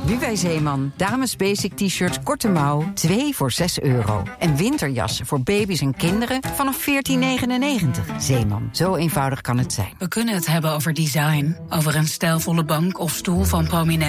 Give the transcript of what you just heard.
Nu bij Zeeman. Dames basic t-shirts korte mouw, 2 voor €6. En winterjassen voor baby's en kinderen vanaf €14,99. Zeeman, zo eenvoudig kan het zijn. We kunnen het hebben over design, over een stijlvolle bank of stoel van prominent.